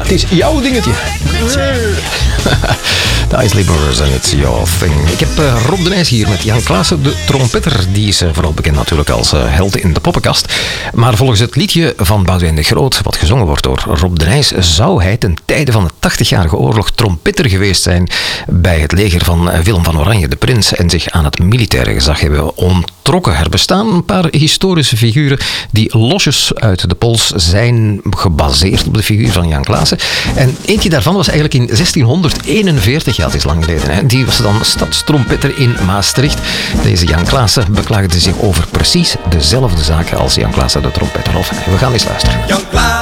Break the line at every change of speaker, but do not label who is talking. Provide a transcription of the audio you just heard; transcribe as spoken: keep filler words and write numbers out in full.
Het is jouw dingetje. The Isley Brothers and It's Your Thing. Ik heb uh, Rob de Nijs hier met Jan Klaassen, de trompetter. Die is uh, vooral bekend natuurlijk als uh, held in de poppenkast. Maar volgens het liedje van Boudewijn de Groot, wat gezongen wordt door Rob de Nijs, zou hij ten tijde van de tachtigjarige oorlog trompetter geweest zijn bij het leger van Willem van Oranje, de prins, en zich aan het militaire gezag hebben onttrokken. Er bestaan een paar historische figuren die losjes uit de pols zijn gebaseerd op de figuur van Jan Klaassen. En eentje daarvan was eigenlijk in zestienhonderdeenenveertig, ja, het is lang geleden, hè. Die was dan stadstrompetter in Maastricht. Deze Jan Klaassen beklaagde zich over precies dezelfde zaken als Jan Klaassen, de trompetter. We gaan eens luisteren.